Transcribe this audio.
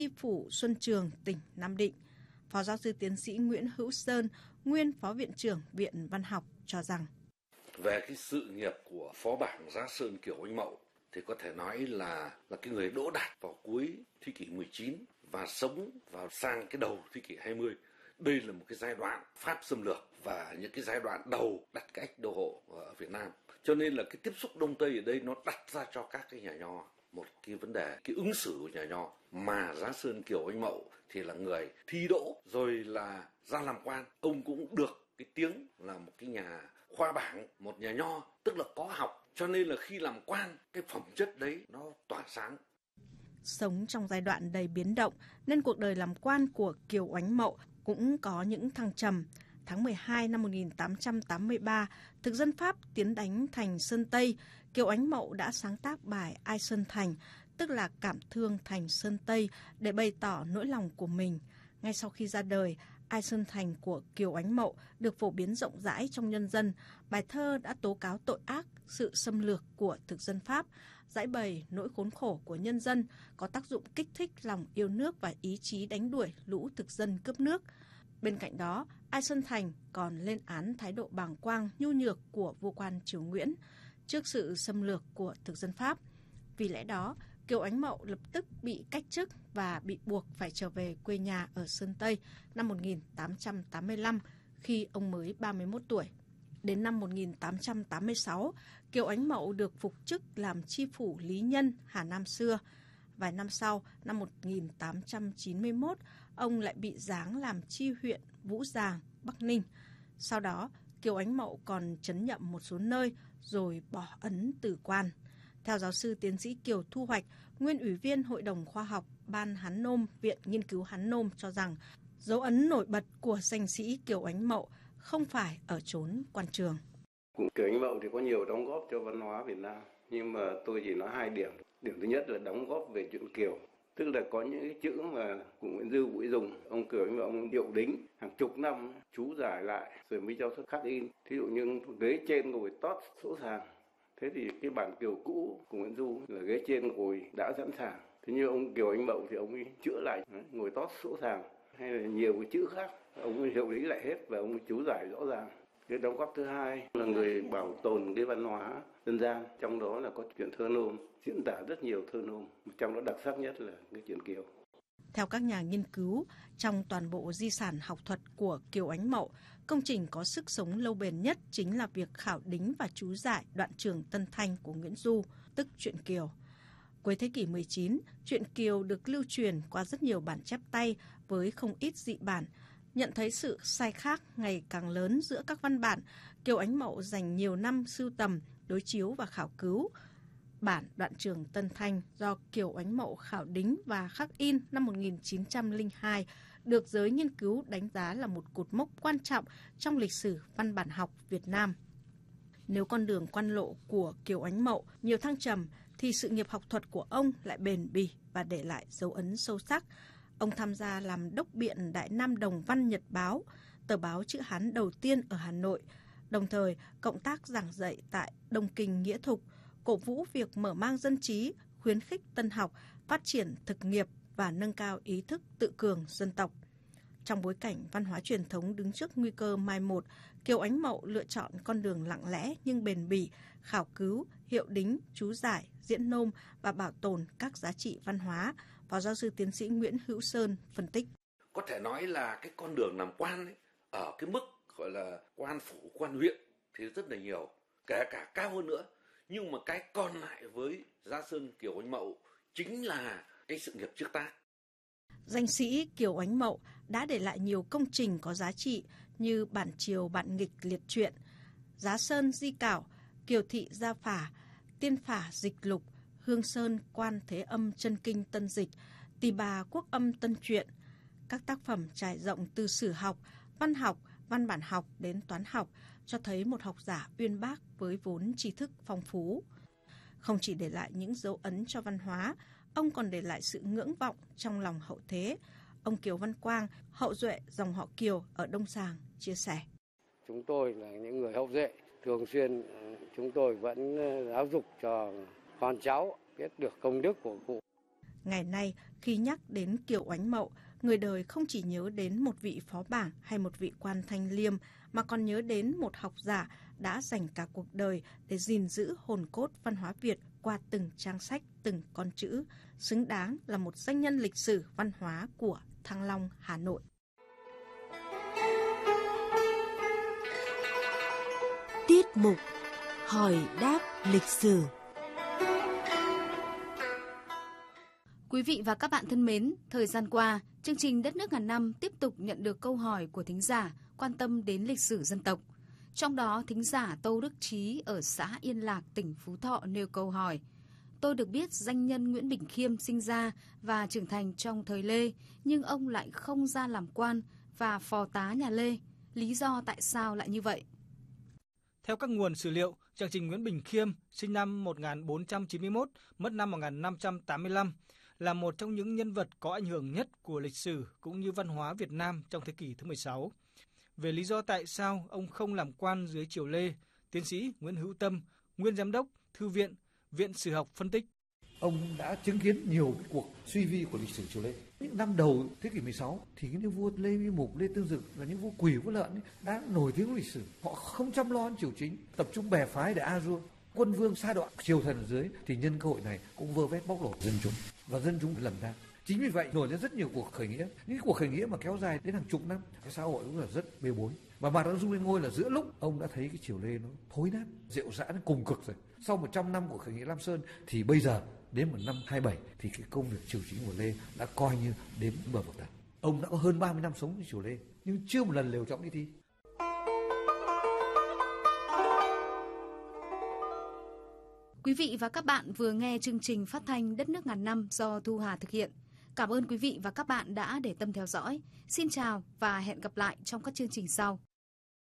Phủ Xuân Trường, tỉnh Nam Định. Phó giáo sư tiến sĩ Nguyễn Hữu Sơn, nguyên Phó Viện trưởng Viện Văn học cho rằng về cái sự nghiệp của Phó Bảng Giá Sơn Kiều Ánh Mậu thì có thể nói là cái người đỗ đạt vào cuối thế kỷ 19 và sống vào sang cái đầu thế kỷ 20. Đây là một cái giai đoạn Pháp xâm lược và những cái giai đoạn đầu đặt cái ách đô hộ ở Việt Nam. Cho nên là cái tiếp xúc Đông Tây ở đây nó đặt ra cho các cái nhà nho một cái vấn đề, cái ứng xử của nhà nho. Mà Giá Sơn Kiều Ánh Mậu thì là người thi đỗ rồi là ra làm quan. Ông cũng được cái tiếng là một cái nhà khoa bảng, một nhà nho, tức là có học. Cho nên là khi làm quan, cái phẩm chất đấy nó tỏa sáng. Sống trong giai đoạn đầy biến động nên cuộc đời làm quan của Kiều Ánh Mậu cũng có những thăng trầm. Tháng 12 năm 1883, thực dân Pháp tiến đánh thành Sơn Tây, Kiều Ánh Mậu đã sáng tác bài Ai Sơn Thành, tức là cảm thương thành Sơn Tây, để bày tỏ nỗi lòng của mình. Ngay sau khi ra đời, Ai Sơn Thành của Kiều Ánh Mậu được phổ biến rộng rãi trong nhân dân. Bài thơ đã tố cáo tội ác, sự xâm lược của thực dân Pháp, giải bày nỗi khốn khổ của nhân dân, có tác dụng kích thích lòng yêu nước và ý chí đánh đuổi lũ thực dân cướp nước. Bên cạnh đó, Ai Sơn Thành còn lên án thái độ bàng quang, nhu nhược của vua quan Triều Nguyễn trước sự xâm lược của thực dân Pháp. Vì lẽ đó, Kiều Ánh Mậu lập tức bị cách chức và bị buộc phải trở về quê nhà ở Sơn Tây năm 1885 khi ông mới 31 tuổi. Đến năm 1886, Kiều Ánh Mậu được phục chức làm chi phủ Lý Nhân, Hà Nam xưa. Vài năm sau, năm 1891, ông lại bị giáng làm chi huyện Vũ Giàng, Bắc Ninh. Sau đó, Kiều Ánh Mậu còn trấn nhậm một số nơi rồi bỏ ấn từ quan. Theo giáo sư tiến sĩ Kiều Thu Hoạch, nguyên ủy viên Hội đồng Khoa học Ban Hán Nôm, Viện Nghiên cứu Hán Nôm cho rằng dấu ấn nổi bật của danh sĩ Kiều Ánh Mậu không phải ở chốn quan trường. Kiều Ánh Mậu thì có nhiều đóng góp cho văn hóa Việt Nam, nhưng mà tôi chỉ nói 2 điểm. Điểm thứ nhất là đóng góp về chuyện Kiều, tức là có những cái chữ mà cụ Nguyễn Du cũng dùng. Ông Kiều Ánh Mậu ông hiệu đính hàng chục năm chú giải lại rồi mới cho xuất khắc in. Thí dụ như ghế trên ngồi tót sỗ sàng. Thế thì cái bản Kiều cũ của Nguyễn Du là ghế trên ngồi đã sẵn sàng. Thế như ông Kiều Ánh Mậu thì ông ấy chữa lại ngồi tót sỗ sàng, hay là nhiều cái chữ khác ông ấy hiệu lý lại hết và ông ấy chú giải rõ ràng. Cái đóng góp thứ hai là người bảo tồn cái văn hóa dân gian, trong đó là có chuyện thơ nôm, diễn tả rất nhiều thơ nôm, trong đó đặc sắc nhất là cái chuyện Kiều. Theo các nhà nghiên cứu, trong toàn bộ di sản học thuật của Kiều Ánh Mậu, công trình có sức sống lâu bền nhất chính là việc khảo đính và chú giải đoạn Trường Tân Thanh của Nguyễn Du, tức truyện Kiều. Cuối thế kỷ 19, truyện Kiều được lưu truyền qua rất nhiều bản chép tay với không ít dị bản. Nhận thấy sự sai khác ngày càng lớn giữa các văn bản, Kiều Ánh Mậu dành nhiều năm sưu tầm, đối chiếu và khảo cứu. Bản đoạn Trường Tân Thanh do Kiều Ánh Mậu khảo đính và khắc in năm 1902 được giới nghiên cứu đánh giá là một cột mốc quan trọng trong lịch sử văn bản học Việt Nam. Nếu con đường quan lộ của Kiều Ánh Mậu nhiều thăng trầm, thì sự nghiệp học thuật của ông lại bền bỉ và để lại dấu ấn sâu sắc. Ông tham gia làm đốc biện Đại Nam Đồng Văn Nhật Báo, tờ báo chữ Hán đầu tiên ở Hà Nội, đồng thời cộng tác giảng dạy tại Đông Kinh Nghĩa Thục, cổ vũ việc mở mang dân trí, khuyến khích tân học, phát triển thực nghiệp và nâng cao ý thức tự cường dân tộc. Trong bối cảnh văn hóa truyền thống đứng trước nguy cơ mai một, Kiều Ánh Mậu lựa chọn con đường lặng lẽ nhưng bền bỉ, khảo cứu, hiệu đính, chú giải, diễn nôm và bảo tồn các giá trị văn hóa. Phó giáo sư tiến sĩ Nguyễn Hữu Sơn phân tích. Có thể nói là cái con đường làm quan ấy, ở cái mức gọi là quan phủ, quan huyện thì rất là nhiều, kể cả cao hơn nữa. Nhưng mà cái còn lại với Giá Sơn Kiều Ánh Mậu chính là cái sự nghiệp trước tác. Danh sĩ Kiều Ánh Mậu đã để lại nhiều công trình có giá trị như Bản Triều Bạn Nghịch Liệt Truyện, Giá Sơn Di Cảo, Kiều Thị Gia Phả, Tiên Phả Dịch Lục, Hương Sơn Quan Thế Âm Chân Kinh Tân Dịch, Tỳ Bà Quốc Âm Tân Truyện. Các tác phẩm trải rộng từ sử học, văn bản học đến toán học cho thấy một học giả uyên bác với vốn tri thức phong phú. Không chỉ để lại những dấu ấn cho văn hóa, ông còn để lại sự ngưỡng vọng trong lòng hậu thế. Ông Kiều Văn Quang, hậu duệ dòng họ Kiều ở Đông Sàng, chia sẻ. Chúng tôi là những người hậu duệ, thường xuyên chúng tôi vẫn giáo dục cho con cháu biết được công đức của cụ. Ngày nay, khi nhắc đến Kiều Oánh Mậu, người đời không chỉ nhớ đến một vị phó bảng hay một vị quan thanh liêm, mà còn nhớ đến một học giả đã dành cả cuộc đời để gìn giữ hồn cốt văn hóa Việt qua từng trang sách, từng con chữ, xứng đáng là một danh nhân lịch sử văn hóa của Thăng Long, Hà Nội. Tiết mục Hỏi đáp lịch sử. Quý vị và các bạn thân mến, thời gian qua, chương trình Đất nước ngàn năm tiếp tục nhận được câu hỏi của thính giả quan tâm đến lịch sử dân tộc. Trong đó, thính giả Tô Đức Trí ở xã Yên Lạc, tỉnh Phú Thọ nêu câu hỏi: Tôi được biết danh nhân Nguyễn Bỉnh Khiêm sinh ra và trưởng thành trong thời Lê, nhưng ông lại không ra làm quan và phò tá nhà Lê. Lý do tại sao lại như vậy? Theo các nguồn sử liệu, chàng Trình Nguyễn Bỉnh Khiêm sinh năm 1491, mất năm 1585, là một trong những nhân vật có ảnh hưởng nhất của lịch sử cũng như văn hóa Việt Nam trong thế kỷ thứ 16. Về lý do tại sao ông không làm quan dưới triều Lê, tiến sĩ Nguyễn Hữu Tâm, nguyên giám đốc Thư viện, Viện Sử học phân tích. Ông đã chứng kiến nhiều cuộc suy vi của lịch sử triều Lê. Những năm đầu thế kỷ 16 thì những vua Lê Vi Mục, Lê Tương Dực và những vua Quỷ, vua Lợn đã nổi tiếng lịch sử. Họ không chăm lo đến triều chính, tập trung bè phái để a dua. Quân vương sa đọa, triều thần ở dưới thì nhân cơ hội này cũng vơ vét bóc lột dân chúng và dân chúng lầm than. Chính vì vậy nổi lên rất nhiều cuộc khởi nghĩa, những cuộc khởi nghĩa mà kéo dài đến hàng chục năm. Cái xã hội cũng là rất bê bối. Và Mạc Đăng Dung lên ngôi là giữa lúc ông đã thấy cái triều Lê nó thối nát, rệu rã, nó cùng cực rồi. Sau 100 năm của khởi nghĩa Lam Sơn thì bây giờ đến một năm 27 thì cái công việc triều chính của Lê đã coi như đến bờ vực tận. Ông đã có hơn 30 năm sống với triều Lê nhưng chưa một lần lều trõng đi thi. Quý vị và các bạn vừa nghe chương trình phát thanh Đất nước ngàn năm do Thu Hà thực hiện. Cảm ơn quý vị và các bạn đã để tâm theo dõi. Xin chào và hẹn gặp lại trong các chương trình sau.